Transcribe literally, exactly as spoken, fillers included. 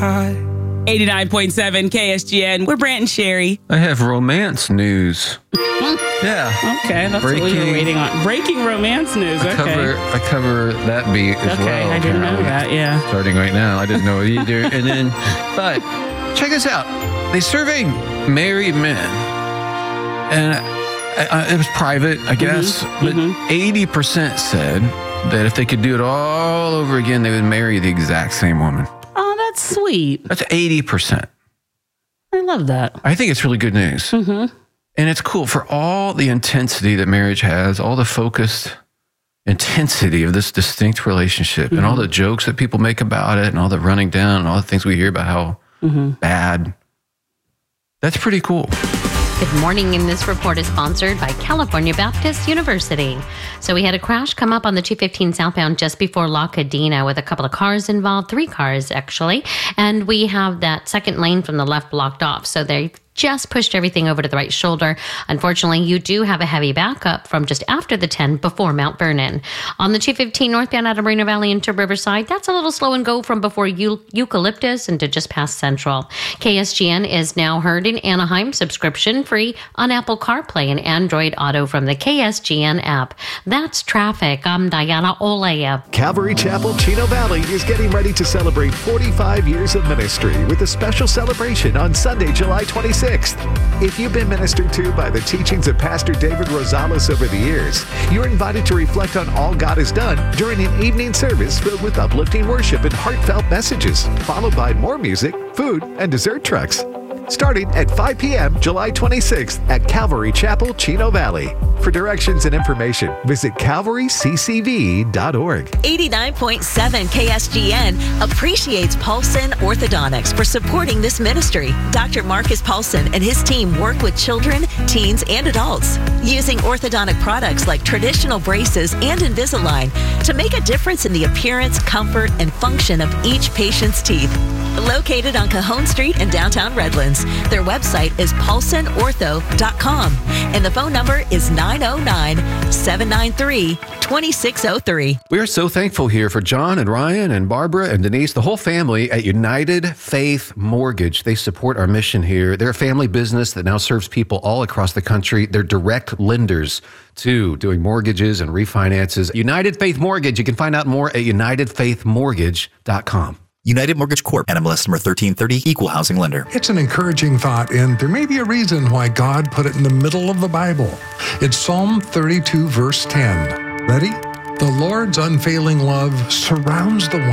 high. eighty-nine point seven K S G N. We're Brant and Sherry. I have romance news. Yeah. Okay, that's Breaking, what we were waiting on. Breaking romance news. I okay. Cover, I cover that beat as okay, well. I didn't know that, yeah. Starting right now. I didn't know it either. And then, but check this out. They surveyed married men. And I, I, it was private, I guess. Mm-hmm. But mm-hmm. eighty percent said that if they could do it all over again, they would marry the exact same woman. Oh, that's sweet. That's eighty percent. I love that. I think it's really good news. Mm-hmm. And it's cool for all the intensity that marriage has, all the focused intensity of this distinct relationship, mm-hmm. and all the jokes that people make about it, and all the running down, and all the things we hear about how mm-hmm. bad. That's pretty cool. Good morning, and this report is sponsored by California Baptist University. So we had a crash come up on the two fifteen southbound just before La Cadena with a couple of cars involved, three cars actually, and we have that second lane from the left blocked off. So they just pushed everything over to the right shoulder. Unfortunately, you do have a heavy backup from just after the ten before Mount Vernon. On the two fifteen northbound out of Moreno Valley into Riverside, that's a little slow and go from before Eu- Eucalyptus into just past Central. K S G N is now heard in Anaheim, subscription free on Apple CarPlay and Android Auto from the K S G N app. That's traffic. I'm Diana Olea. Calvary Chapel, Chino Valley is getting ready to celebrate forty-five years of ministry with a special celebration on Sunday, July twenty-sixth. If you've been ministered to by the teachings of Pastor David Rosales over the years, you're invited to reflect on all God has done during an evening service filled with uplifting worship and heartfelt messages, followed by more music, food, and dessert trucks. Starting at five p.m. July twenty-sixth at Calvary Chapel, Chino Valley. For directions and information, visit calvary c c v dot org. eighty-nine point seven K S G N appreciates Paulson Orthodontics for supporting this ministry. Doctor Marcus Paulson and his team work with children, teens, and adults using orthodontic products like traditional braces and Invisalign to make a difference in the appearance, comfort, and function of each patient's teeth. Located on Cajon Street in downtown Redlands. Their website is paulson ortho dot com and the phone number is nine oh nine, seven nine three, two six oh three. We are so thankful here for John and Ryan and Barbara and Denise, the whole family at United Faith Mortgage. They support our mission here. They're a family business that now serves people all across the country. They're direct lenders too, doing mortgages and refinances. United Faith Mortgage. You can find out more at united faith mortgage dot com. United Mortgage Corp, N M L S number thirteen thirty, Equal Housing Lender. It's an encouraging thought, and there may be a reason why God put it in the middle of the Bible. It's Psalm thirty-two, verse ten. Ready? The Lord's unfailing love surrounds the one